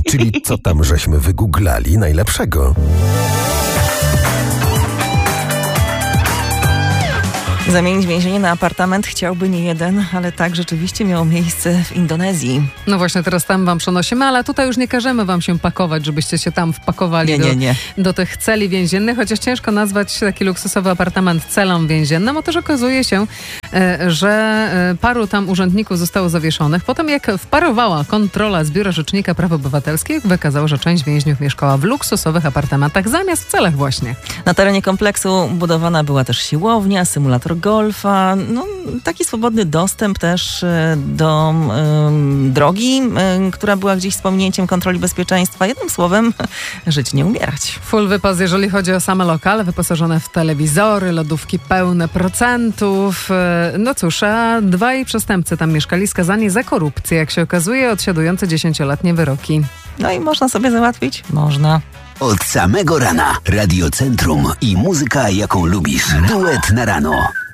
Czyli co tam żeśmy wygooglali najlepszego? Zamienić więzienie na apartament chciałby nie jeden, ale tak rzeczywiście miało miejsce w Indonezji. No właśnie, teraz tam wam przenosimy, ale tutaj już nie każemy wam się pakować, żebyście się tam wpakowali do tych celi więziennych, chociaż ciężko nazwać taki luksusowy apartament celą więzienną. Otóż okazuje się, że paru tam urzędników zostało zawieszonych. Potem jak wparowała kontrola z Biura Rzecznika Praw Obywatelskich, wykazało, że część więźniów mieszkała w luksusowych apartamentach zamiast w celach właśnie. Na terenie kompleksu budowana była też siłownia, symulator golfa, taki swobodny dostęp też do drogi, która była gdzieś z pominięciem kontroli bezpieczeństwa. Jednym słowem, żyć nie umierać. Full wypas, jeżeli chodzi o same lokale, wyposażone w telewizory, lodówki pełne procentów. No cóż, a dwaj przestępcy tam mieszkali skazani za korupcję, jak się okazuje, odsiadujący 10-letnie wyroki. No i można sobie załatwić? Można. Od samego rana Radio Centrum i muzyka, jaką lubisz. Duet na rano.